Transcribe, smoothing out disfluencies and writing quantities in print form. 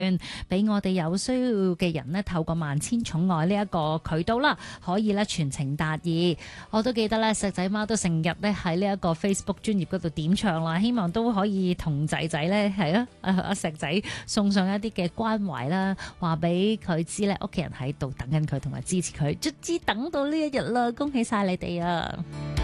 俾我哋有需要嘅人呢，透過萬千寵愛呢一個渠道啦，可以咧傳情達意。我都記得咧，石仔媽都成日咧喺呢一個 Facebook 專頁嗰度點唱啦，希望都可以同仔仔咧係啊阿石仔送上一啲嘅關懷啦，話俾佢知咧屋企人喺度等緊佢同埋支持佢，卒之等到呢一日啦，恭喜晒你哋啊！